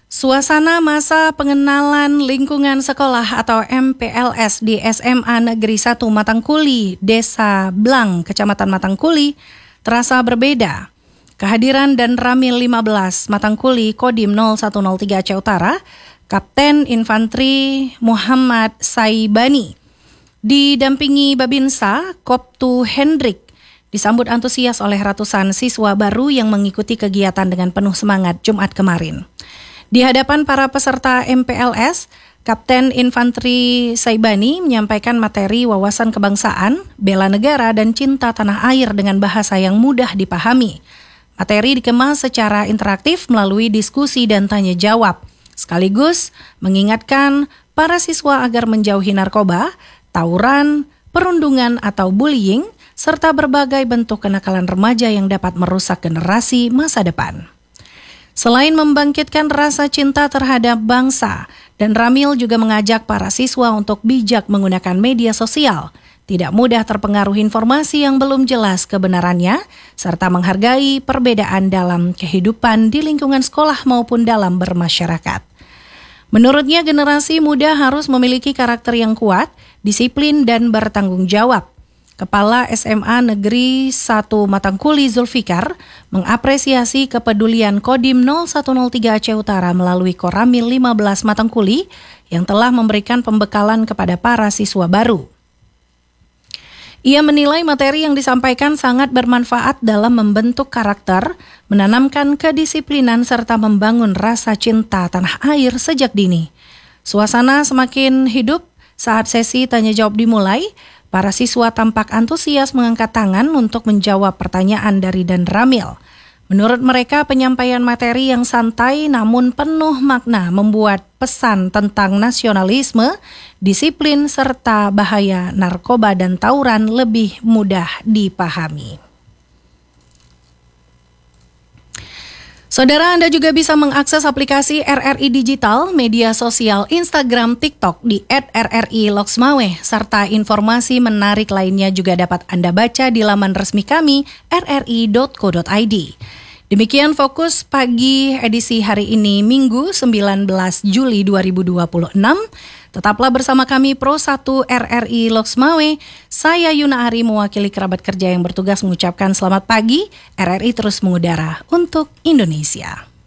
Suasana masa pengenalan lingkungan sekolah atau MPLS di SMA Negeri 1 Matangkuli, Desa Blang, Kecamatan Matangkuli, terasa berbeda. Kehadiran dan Ramil 15 Matangkuli Kodim 0103 Aceh Utara, Kapten Infanteri Muhammad Saibani, didampingi Babinsa Koptu Hendrik, disambut antusias oleh ratusan siswa baru yang mengikuti kegiatan dengan penuh semangat Jumat kemarin. Di hadapan para peserta MPLS, Kapten Infanteri Saibani menyampaikan materi wawasan kebangsaan, bela negara, dan cinta tanah air dengan bahasa yang mudah dipahami. Materi dikemas secara interaktif melalui diskusi dan tanya jawab, sekaligus mengingatkan para siswa agar menjauhi narkoba, tawuran, perundungan atau bullying, serta berbagai bentuk kenakalan remaja yang dapat merusak generasi masa depan. Selain membangkitkan rasa cinta terhadap bangsa, dan Ramil juga mengajak para siswa untuk bijak menggunakan media sosial, tidak mudah terpengaruh informasi yang belum jelas kebenarannya, serta menghargai perbedaan dalam kehidupan di lingkungan sekolah maupun dalam bermasyarakat. Menurutnya, generasi muda harus memiliki karakter yang kuat, disiplin, dan bertanggung jawab. Kepala SMA Negeri 1 Matangkuli Zulfikar mengapresiasi kepedulian Kodim 0103 Aceh Utara melalui Koramil 15 Matangkuli yang telah memberikan pembekalan kepada para siswa baru. Ia menilai materi yang disampaikan sangat bermanfaat dalam membentuk karakter, menanamkan kedisiplinan serta membangun rasa cinta tanah air sejak dini. Suasana semakin hidup saat sesi tanya jawab dimulai. Para siswa tampak antusias mengangkat tangan untuk menjawab pertanyaan dari Dan Ramil. Menurut mereka, penyampaian materi yang santai namun penuh makna membuat pesan tentang nasionalisme, disiplin, serta bahaya narkoba dan tawuran lebih mudah dipahami. Saudara, Anda juga bisa mengakses aplikasi RRI Digital, media sosial Instagram, TikTok di @RRI_Loksmawe, serta informasi menarik lainnya juga dapat Anda baca di laman resmi kami rri.co.id. Demikian Fokus Pagi edisi hari ini Minggu 19 Juli 2026. Tetaplah bersama kami Pro 1 RRI Loksmawe. Saya Yuna Ari mewakili kerabat kerja yang bertugas mengucapkan selamat pagi. RRI terus mengudara untuk Indonesia.